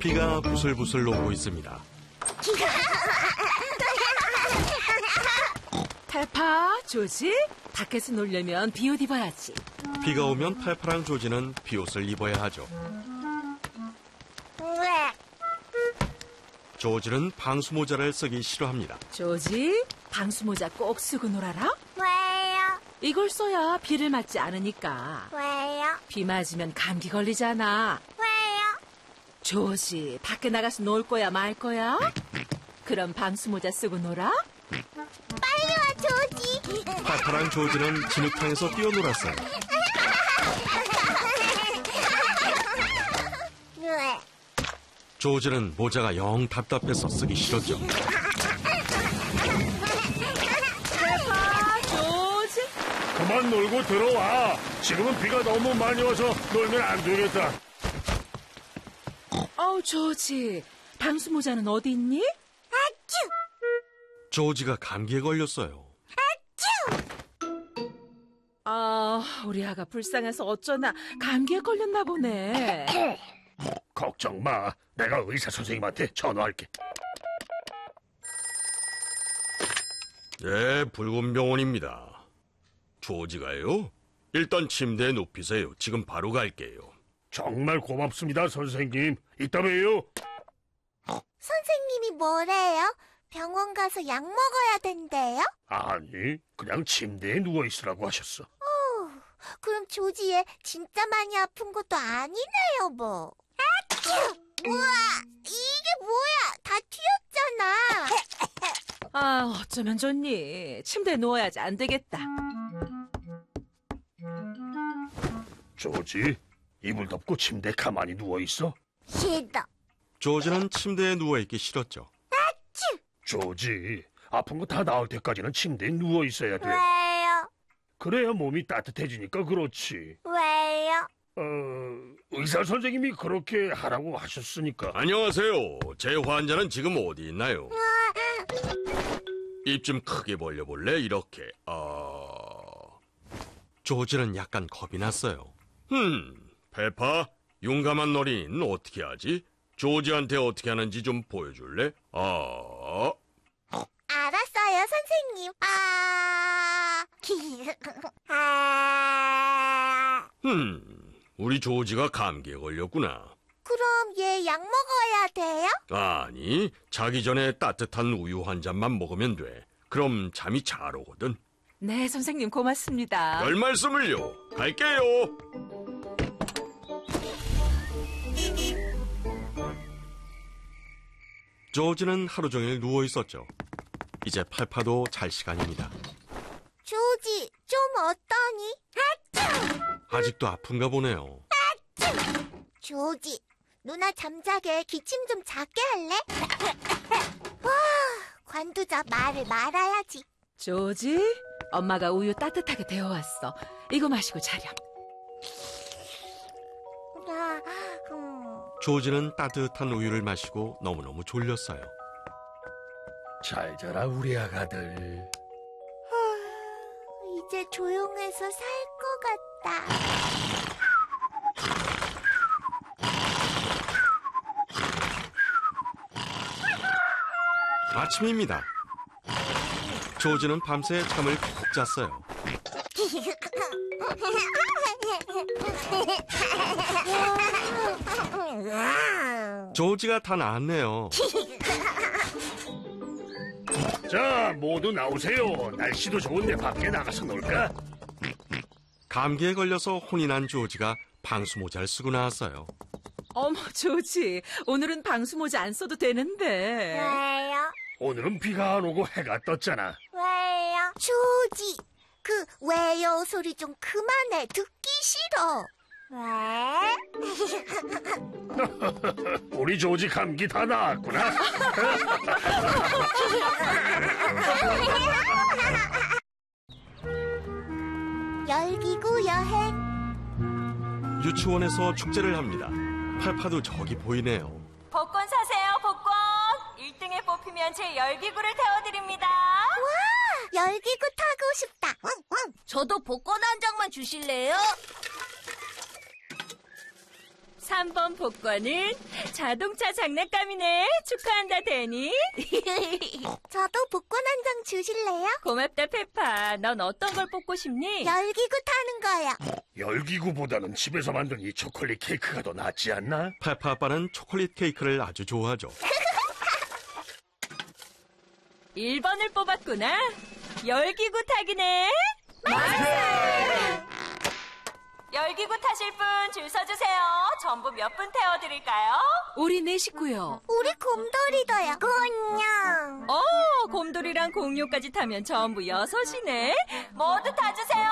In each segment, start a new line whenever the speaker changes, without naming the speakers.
비가 부슬부슬 오고 있습니다.
페파, 조지, 밖에서 놀려면 비옷 입어야지.
비가 오면 페파랑 조지는 비옷을 입어야 하죠. 조지는 방수모자를 쓰기 싫어합니다.
조지, 방수모자 꼭 쓰고 놀아라.
왜요?
이걸 써야 비를 맞지 않으니까.
왜요?
비 맞으면 감기 걸리잖아.
왜요?
조지, 밖에 나가서 놀 거야 말 거야? 그럼 방수모자 쓰고 놀아?
빨리 와, 조지.
페파랑 조지는 진흙탕에서 뛰어놀았어요.
왜?
조지는 모자가 영 답답해서 쓰기 싫었죠.
페파, 조지.
그만 놀고 들어와. 지금은 비가 너무 많이 와서 놀면 안 되겠다.
조지, 방수모자는 어디 있니?
아쭈!
조지가 감기에 걸렸어요.
우리 아가 불쌍해서 어쩌나 감기에 걸렸나 보네.
걱정 마. 내가 의사 선생님한테 전화할게.
네, 붉은 병원입니다. 조지가요? 일단 침대에 눕히세요. 지금 바로 갈게요.
정말 고맙습니다, 선생님. 이따 봬요.
선생님이 뭐래요? 병원 가서 약 먹어야 된대요?
아니, 그냥 침대에 누워있으라고 하셨어.
그럼 조지에 진짜 많이 아픈 것도 아니네요, 뭐. 아쭈! 우와, 이게 뭐야? 다 튀었잖아.
어쩌면 좋니? 침대에 누워야지 안 되겠다.
조지, 이불 덮고 침대에 가만히 누워있어.
싫어.
조지는 침대에 누워있기 싫었죠.
조지, 아픈 거 다 나을 때까지는 침대에 누워있어야 돼.
왜요?
그래야 몸이 따뜻해지니까 그렇지.
왜요?
의사 선생님이 그렇게 하라고 하셨으니까.
안녕하세요. 제 환자는 지금 어디 있나요? 입 좀 크게 벌려볼래? 이렇게. 조지는 약간 겁이 났어요. 페파, 용감한 어린이는 어떻게 하지? 조지한테 어떻게 하는지 좀 보여줄래?
알았어요, 선생님.
우리 조지가 감기에 걸렸구나.
그럼 얘 약 먹어야 돼요?
아니, 자기 전에 따뜻한 우유 한 잔만 먹으면 돼. 그럼 잠이 잘 오거든.
네, 선생님 고맙습니다.
별 말씀을요. 갈게요. 조지는 하루 종일 누워 있었죠. 이제 페파도 잘 시간입니다.
조지, 좀 어떠니?
아직도 아픈가 보네요.
조지, 누나 잠자게 기침 좀 작게 할래? 와, 관두자 말을 말아야지.
조지, 엄마가 우유 따뜻하게 데워왔어. 이거 마시고 자렴.
조지는 따뜻한 우유를 마시고 너무너무 졸렸어요.
잘 자라, 우리 아가들.
이제 조용해서 살 것 같다.
아침입니다. 조지는 밤새 잠을 푹 잤어요. 조지가 다 나았네요.
자, 모두 나오세요. 날씨도 좋은데 밖에 나가서 놀까?
감기에 걸려서 혼이 난 조지가 방수모자를 쓰고 나왔어요.
어머, 조지, 오늘은 방수모자 안 써도 되는데.
왜요?
오늘은 비가 안 오고 해가 떴잖아.
왜요? 조지, 그 왜요 소리 좀 그만해. 듣기 싫어. 왜?
우리 조지 감기 다 나았구나.
열기구 여행.
유치원에서 축제를 합니다. 페파도 저기 보이네요.
복권 사세요, 복권. 1등에 뽑히면 제 열기구를 태워드립니다.
와, 열기구 타고 싶다.
저도 복권 한 장만 주실래요? 3번 복권은 자동차 장난감이네. 축하한다, 데니.
저도 복권 한 장 주실래요?
고맙다, 페파. 넌 어떤 걸 뽑고 싶니?
열기구 타는 거요.
열기구보다는 집에서 만든 이 초콜릿 케이크가 더 낫지 않나?
페파 아빠는 초콜릿 케이크를 아주 좋아하죠.
1번을 뽑았구나. 열기구 타기네. 열기구 타실 분 줄 서주세요. 전부 몇 분 태워드릴까요?
우리 네 식구요.
우리 곰돌이도요. 곤냥.
곰돌이랑 공룡까지 타면 전부 6이네. 모두 타주세요.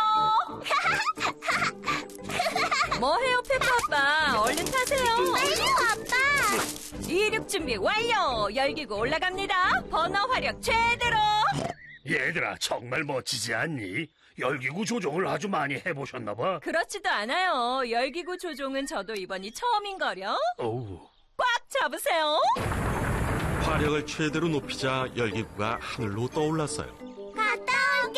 뭐해요, 페파 아빠? 얼른 타세요.
빨리 아빠.
이륙 준비 완료. 열기구 올라갑니다. 버너 화력 최대로.
얘들아, 정말 멋지지 않니? 열기구 조종을 아주 많이 해보셨나 봐.
그렇지도 않아요. 열기구 조종은 저도 이번이 처음인걸요.
어우,
꽉 잡으세요.
화력을 최대로 높이자 열기구가 하늘로 떠올랐어요.
갔다 올게.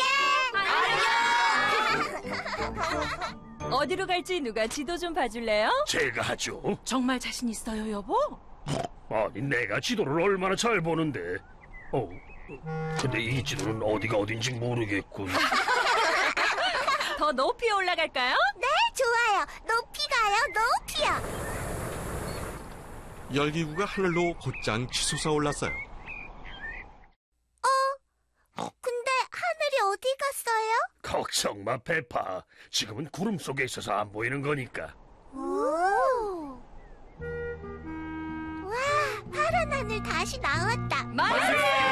어디로 갈지 누가 지도 좀 봐줄래요?
제가 하죠.
정말 자신 있어요, 여보?
아니, 내가 지도를 얼마나 잘 보는데. 근데 이 지도는 어디가 어딘지 모르겠군.
더 높이 올라갈까요?
네, 좋아요. 높이 가요, 높이요.
열기구가 하늘로 곧장 치솟아 올랐어요.
근데 하늘이 어디 갔어요?
걱정 마, 페파. 지금은 구름 속에 있어서 안 보이는 거니까.
오. 와, 파란 하늘 다시 나왔다.
만세!